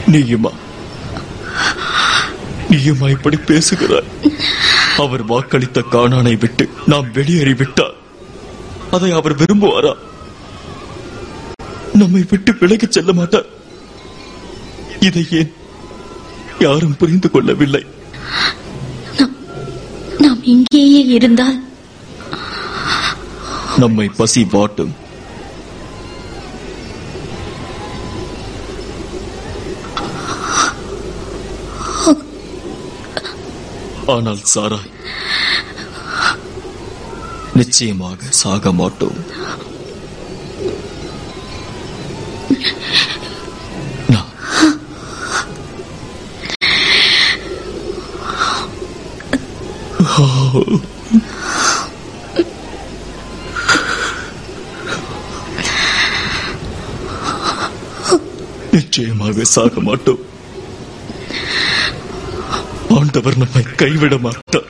நீயுமா இப்படி பேசுகிறாய்? அவர் வாக்களித்த கானானை விட்டு நாம் வெளியேறிவிட்டார். அதை அவர் விரும்புவாரா? நம்மை விட்டு விலகிச் செல்ல மாட்டார். இதை ஏன் யாரும் புரிந்து கொள்ளவில்லை? நாம் இங்கேயே இருந்தால் நம்மை பசி வாட்டும். ஆனால் சாராய், நிச்சயமாக சாக மாட்டோம். நிச்சயமாக சாக மாட்டோம். ஆண்டவர் நம்மை கைவிட மாட்டார்.